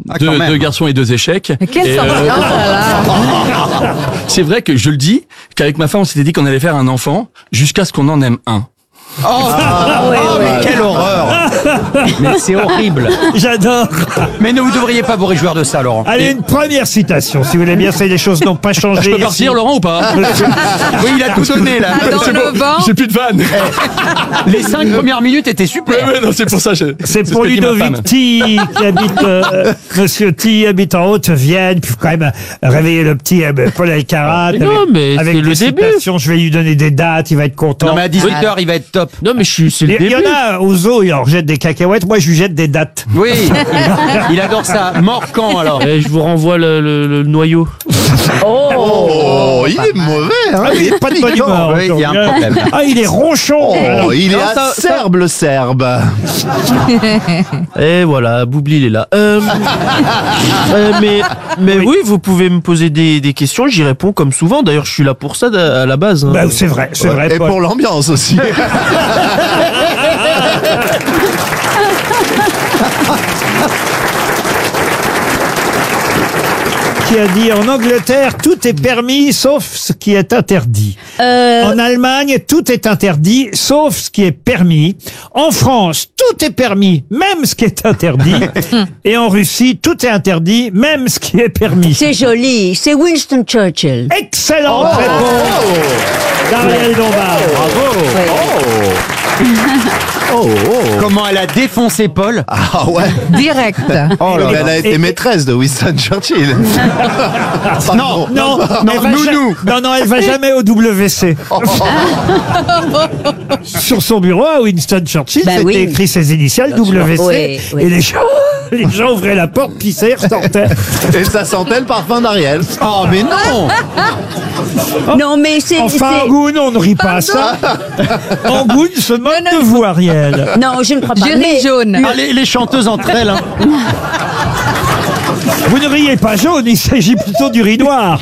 deux garçons et 2 échecs. Quelle sorte C'est vrai que je le dis, qu'avec ma femme, on s'était dit qu'on allait faire un enfant jusqu'à ce qu'on en aime un. Mais quelle horreur. Mais c'est horrible. J'adore. Mais ne vous devriez pas vous réjouir de ça, Laurent. Allez, une première citation, si vous voulez bien, c'est les choses n'ont pas changé. Je peux partir, Laurent, ou pas? Oui, il a tout donné, là. C'est bon, j'ai plus de vanne. Les 5 premières minutes étaient super. Ouais, non, c'est pour ça. C'est pour Ludovic T, qui habite, Monsieur T, habite en Haute-Vienne, puis faut quand même réveiller le petit Paul Alcarat. Mais non, mais avec c'est le des début. citations, je vais lui donner des dates, il va être content. Non, mais à 18h, il va être top. Non, mais c'est le Il début. y en a au zoo, il leur jette des cacahuètes, moi je lui jette des dates. Oui, il adore ça. Mort quand, alors? Eh, je vous renvoie le noyau. Oh, il est mauvais, hein. Ah, il est pas de bonne humeur. Oui, il y a un problème. Ah, il est ronchon. Oh, il est Non, ça- acerbe, le Serbe. Et voilà, Boubli, il est là. Mais oui, vous pouvez me poser des questions, j'y réponds comme souvent. D'ailleurs, je suis là pour ça à la base. Hein. Bah, c'est vrai, Et Paul. pour l'ambiance aussi. Qui a dit en Angleterre, tout est permis sauf ce qui est interdit. En Allemagne, tout est interdit sauf ce qui est permis. En France, tout est permis, même ce qui est interdit. Et en Russie, tout est interdit, même ce qui est permis. C'est joli, c'est Winston Churchill. Excellente réponse d'Ariel Dombal. Comment elle a défoncé Paul? Ah ouais. Direct. Oh là Elle là. a été maîtresse de Winston Churchill. Non, Non, elle va jamais au WC. Sur son bureau, à Winston Churchill, Bah c'était oui. écrit ses initiales, WC. Oui, oui. Et les gens ouvraient la porte, pissaient, sortaient. Et ça sentait le parfum d'Ariel. Oh, mais non. Non, mais c'est... Enfin, c'est- Angoune, on ne rit pas à ça. Angoune se moque de vous, Ariel. Non, je ne crois pas. Mais jaune. Ah, les chanteuses entre elles, hein. Vous ne riez pas jaune, il s'agit plutôt du riz noir.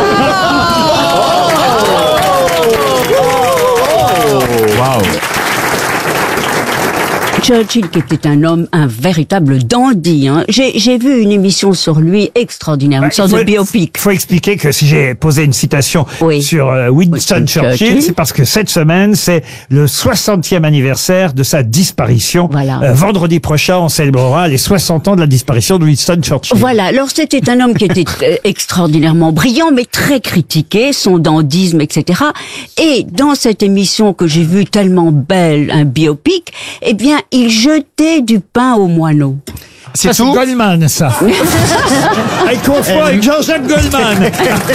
Churchill, qui était un véritable dandy, hein. J'ai vu une émission sur lui extraordinaire, une sorte de biopic. Il faut expliquer que si j'ai posé une citation Oui. sur Winston Churchill, c'est parce que cette semaine, c'est le 60e anniversaire de sa disparition. Voilà. Vendredi prochain, on célébrera les 60 ans de la disparition de Winston Churchill. Voilà, alors c'était un homme qui était extraordinairement brillant, mais très critiqué, son dandysme, etc. Et dans cette émission que j'ai vue tellement belle, un biopic, eh bien, il jetait du pain aux moineaux. Ça, c'est Goldman, ça. Elle confond avec Jean-Jacques Goldman.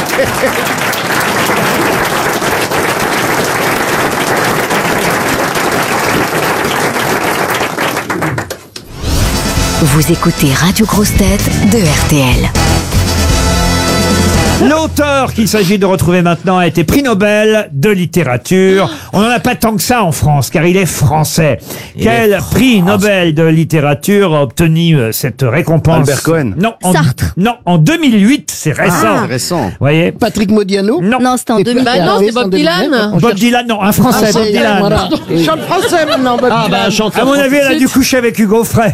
Vous écoutez Radio Grosse Tête de RTL. L'auteur qu'il s'agit de retrouver maintenant a été prix Nobel de littérature. On n'en a pas tant que ça en France, car il est français. Quel prix Nobel de littérature a obtenu cette récompense? Albert Cohen. Non, Sartre. Non, en 2008, c'est récent. Récent. Voyez. Patrick Modiano. Non, c'était en 2000. Bah non, c'est Bob Dylan. Bob Dylan, non, un français, Bob Dylan. Voilà. Chante français maintenant, Bob Ah, bah, Dylan. chanteur. À mon avis, elle a dû coucher avec Hugo Frey.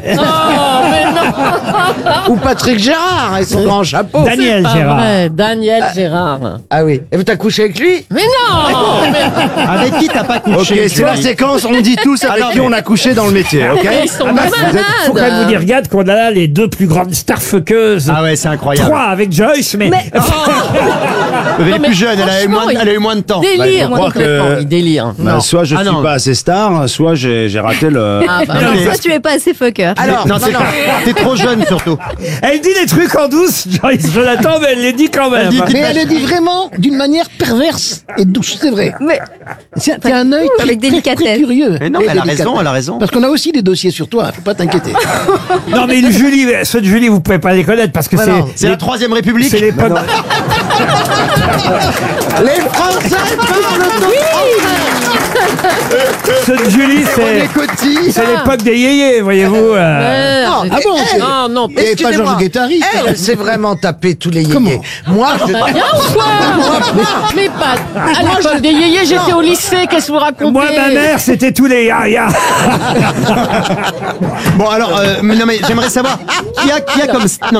Ou Patrick Gérard et son grand chapeau. Daniel Gérard. Daniel Gérard. Ah oui. Et vous t'as couché avec lui? Mais non. Avec qui t'as pas couché? Ok, c'est la séquence, on dit tous avec qui on a couché dans le métier, ok? Ils sont Faut quand même vous dire, regarde qu'on a là les deux plus grandes starfuckeuses. Ah ouais, c'est incroyable. Trois avec Joyce, mais... Elle est plus jeune, elle a eu moins de temps. Délire, Bah, je crois complètement. que- Il délire. Bah, soit je Ah, suis non. pas assez star, soit j'ai raté le... Ah bah Non, non. mais- Ça, tu es pas assez fucker. Alors, Non, t'es trop jeune surtout. Elle dit des trucs en douce, Joyce, je l'attends, mais elle les dit quand même. mais elle le dit vraiment d'une manière perverse et douce, c'est vrai. Mais T'as un œil avec très délicatesse. curieux. Mais non, Et elle a délicatesse. raison, elle a raison. Parce qu'on a aussi des dossiers sur toi, faut pas t'inquiéter. Non, mais Julie, ceux de Julie, vous pouvez pas les connaître parce que Bah non. C'est la Troisième République. c'est l'époque. Les Français parlent de Ceux de Julie, les cotilles. c'est l'époque des yéyés, voyez-vous. Ah bon, c'est- Non, non. Et pas Excusez-moi. Georges Guettari. Elle s'est vraiment tapé tous les Comment yéyés. Moi, je... Bien ou quoi? Mais pas. À l'époque des yéyés, j'étais au lycée. Qu'est-ce que vous racontez? Moi, ma mère, c'était tous les ya. Bon alors, mais non mais j'aimerais savoir qui a comme non